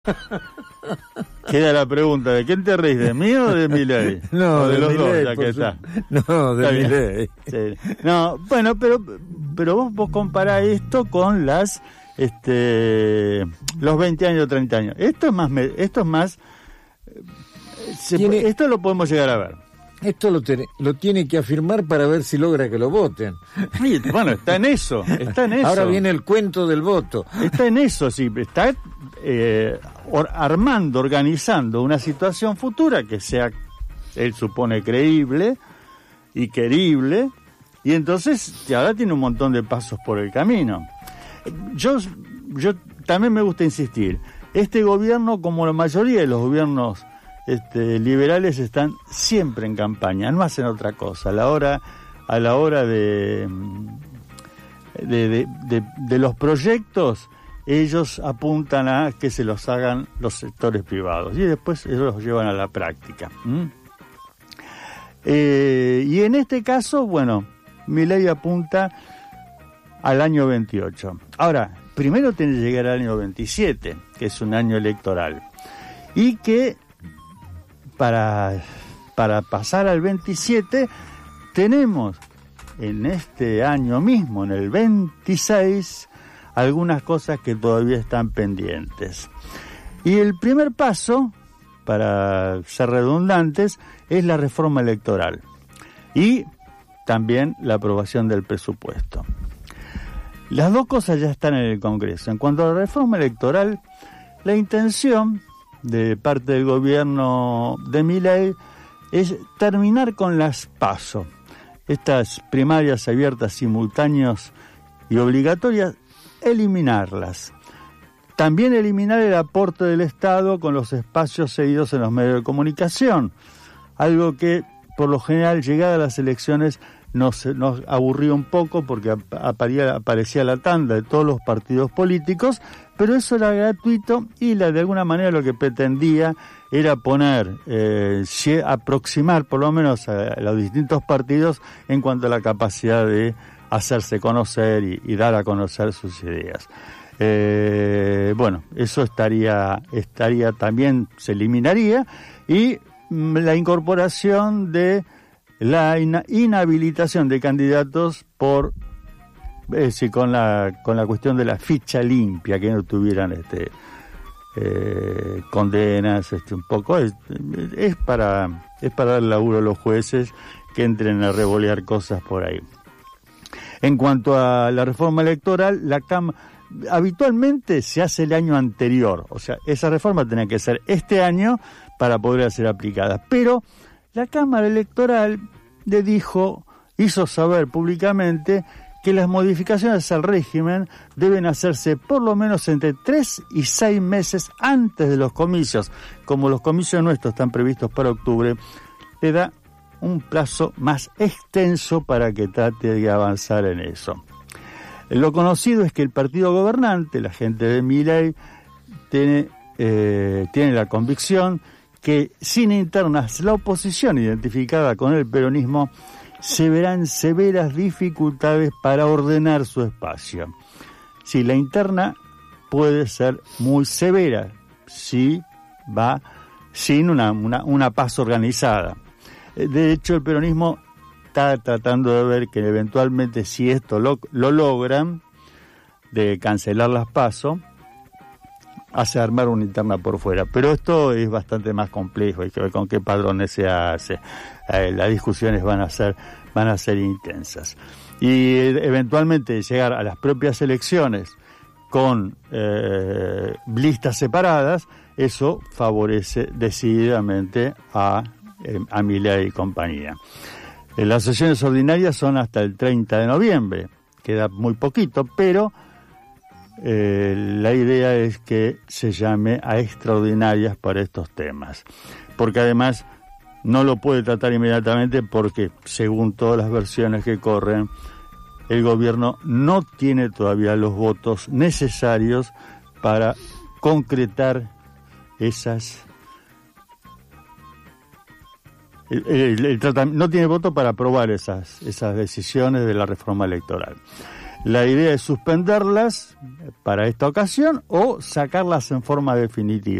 Queda la pregunta, ¿de quién te reís? ¿De mí o de Milei? No, o de los Milei, dos, ya que está. No, de Milei. Sí. No, bueno, pero vos comparás esto con los 20 años o 30 años. Esto es más esto lo podemos llegar a ver. Esto lo tiene que afirmar para ver si logra que lo voten. Sí, bueno, está en eso. Ahora viene el cuento del voto. Está en eso, sí. Está organizando una situación futura que sea, él supone, creíble y querible, y entonces ahora tiene un montón de pasos por el camino. Yo también me gusta insistir, este gobierno, como la mayoría de los gobiernos liberales, están siempre en campaña, no hacen otra cosa. A la hora de los proyectos, ellos apuntan a que se los hagan los sectores privados y después ellos los llevan a la práctica. Y en este caso, bueno, Milei apunta al año 28. Ahora, primero tiene que llegar al año 27, que es un año electoral, y que para pasar al 27 tenemos en este año mismo, en el 26, algunas cosas que todavía están pendientes. Y el primer paso, para ser redundantes, es la reforma electoral y también la aprobación del presupuesto. Las dos cosas ya están en el Congreso. En cuanto a la reforma electoral, la intención de parte del gobierno de Milei es terminar con las PASO, estas primarias abiertas, simultáneas y obligatorias, eliminarlas. También eliminar el aporte del Estado con los espacios cedidos en los medios de comunicación, algo que por lo general, llegada a las elecciones, nos aburría un poco porque aparecía la tanda de todos los partidos políticos, pero eso era gratuito y de alguna manera lo que pretendía era aproximar por lo menos a los distintos partidos en cuanto a la capacidad de hacerse conocer y dar a conocer sus ideas. Bueno, eso estaría también, se eliminaría, y la incorporación de la inhabilitación de candidatos con la cuestión de la ficha limpia, que no tuvieran condenas, un poco es para dar laburo a los jueces que entren a revolear cosas por ahí. En cuanto a la reforma electoral, habitualmente se hace el año anterior, o sea, esa reforma tenía que ser este año para poder ser aplicada, pero la Cámara Electoral hizo saber públicamente que las modificaciones al régimen deben hacerse por lo menos entre 3 y 6 meses antes de los comicios. Como los comicios nuestros están previstos para octubre, le da un plazo más extenso para que trate de avanzar en eso. Lo conocido es que el partido gobernante, la gente de Milei, tiene la convicción que sin internas la oposición identificada con el peronismo se verán severas dificultades para ordenar su espacio. Si la interna puede ser muy severa, si va sin una paz organizada. De hecho, el peronismo está tratando de ver que eventualmente, si esto lo logran, de cancelar las PASO, hace armar una interna por fuera. Pero esto es bastante más complejo, hay que ver con qué padrones se hace. Las discusiones van a ser intensas. Y eventualmente llegar a las propias elecciones con listas separadas, eso favorece decididamente a Milei y compañía. Las sesiones ordinarias son hasta el 30 de noviembre, queda muy poquito, pero la idea es que se llame a extraordinarias para estos temas, porque además no lo puede tratar inmediatamente porque, según todas las versiones que corren, el gobierno no tiene todavía los votos necesarios para concretar esas... no tiene voto para aprobar esas decisiones de la reforma electoral. La idea es suspenderlas para esta ocasión o sacarlas en forma definitiva.